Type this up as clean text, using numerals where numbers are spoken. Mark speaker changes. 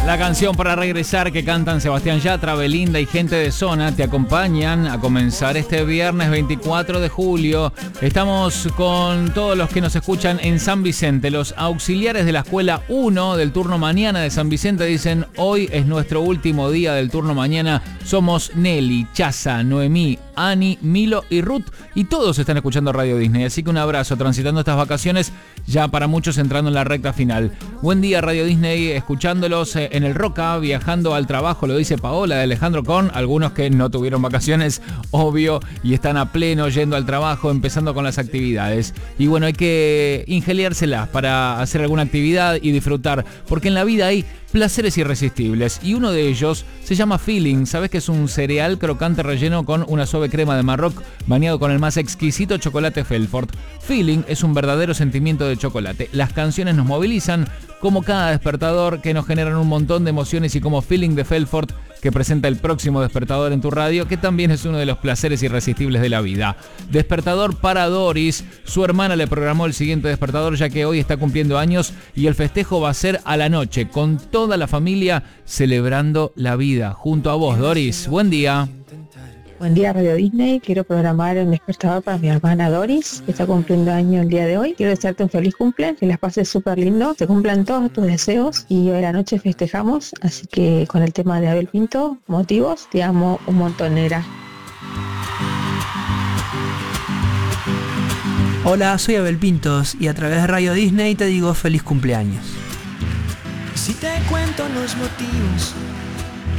Speaker 1: La canción para regresar que cantan Sebastián Yatra, Belinda y gente de zona te acompañan a comenzar este viernes 24 de julio. Estamos con todos los que nos escuchan en San Vicente. Los auxiliares de la escuela 1 del turno mañana de San Vicente dicen: hoy es nuestro último día del turno mañana. Somos Nelly, Chaza, Noemí, Ani, Milo y Ruth, y todos están escuchando Radio Disney, así que un abrazo, transitando estas vacaciones, ya para muchos entrando en la recta final. Buen día Radio Disney, escuchándolos en el Roca, viajando al trabajo, lo dice Paola de Alejandro Con, algunos que no tuvieron vacaciones, obvio, y están a pleno yendo al trabajo, empezando con las actividades. Y bueno, hay que ingeniárselas para hacer alguna actividad y disfrutar, porque en la vida hay placeres irresistibles, y uno de ellos se llama Feeling. ¿Sabes que es un cereal crocante relleno con una suave crema de Marroc bañado con el más exquisito chocolate Felford? Feeling es un verdadero sentimiento de chocolate. Las canciones nos movilizan como cada despertador, que nos generan un montón de emociones, y como Feeling de Felford, que presenta el próximo despertador en tu radio, que también es uno de los placeres irresistibles de la vida. Despertador para Doris. Su hermana le programó el siguiente despertador, ya que hoy está cumpliendo años y el festejo va a ser a la noche, con toda la familia celebrando la vida. Junto a vos, Doris. Buen día.
Speaker 2: Buen día Radio Disney, quiero programar el despertador para mi hermana Doris, que está cumpliendo año el día de hoy. Quiero desearte un feliz cumple, que las pases súper lindo, se cumplan todos tus deseos y hoy a la noche festejamos, así que con el tema de Abel Pinto, motivos, te amo un montón, nera.
Speaker 3: Hola, soy Abel Pintos y a través de Radio Disney te digo feliz cumpleaños.
Speaker 4: Si te cuento los motivos